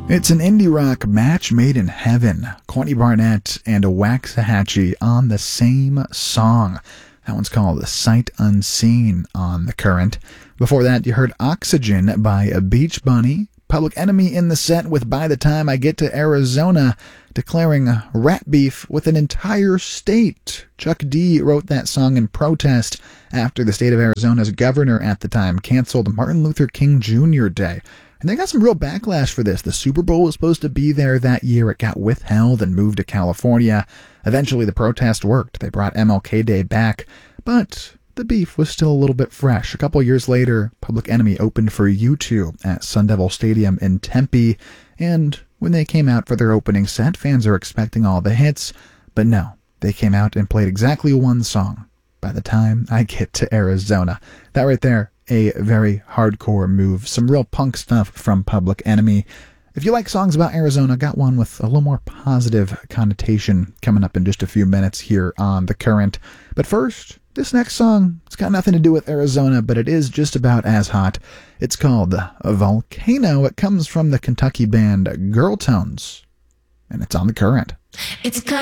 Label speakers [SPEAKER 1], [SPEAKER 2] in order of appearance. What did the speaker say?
[SPEAKER 1] It's an indie rock match made in heaven. Courtney Barnett and Waxahachie on the same song. That one's called Sight Unseen on The Current. Before that, you heard Oxygen by Beach Bunny. Public Enemy in the set with By the Time I Get to Arizona, declaring rat beef with an entire state. Chuck D wrote that song in protest after the state of Arizona's governor at the time canceled Martin Luther King Jr. Day. And they got some real backlash for this. The Super Bowl was supposed to be there that year. It got withheld and moved to California. Eventually, the protest worked. They brought MLK Day back, but the beef was still a little bit fresh. A couple years later, Public Enemy opened for U2 at Sun Devil Stadium in Tempe, and when they came out for their opening set, fans are expecting all the hits, but no, they came out and played exactly one song, By the Time I Get to Arizona. That right there, a very hardcore move. Some real punk stuff from Public Enemy. If you like songs about Arizona, got one with a little more positive connotation coming up in just a few minutes here on The Current. But first, this next song, it's got nothing to do with Arizona, but it is just about as hot. It's called Volcano. It comes from the Kentucky band Girl Tones, and it's on The Current.
[SPEAKER 2] It's kind